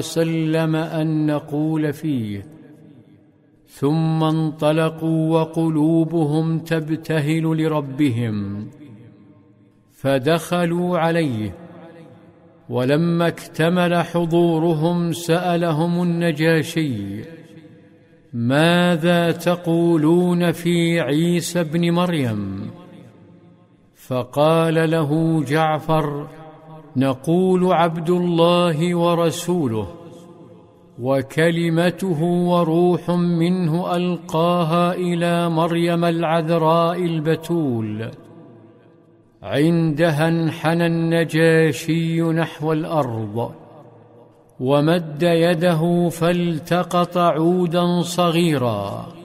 وسلم أن نقول فيه، ثم انطلقوا وقلوبهم تبتهل لربهم، فدخلوا عليه، ولما اكتمل حضورهم سألهم النجاشي: ماذا تقولون في عيسى ابن مريم؟ فقال له جعفر: نقول عبد الله ورسوله، وكلمته وروح منه ألقاها إلى مريم العذراء البتول. عندها انحنى النجاشي نحو الأرض، ومد يده فالتقط عودا صغيرا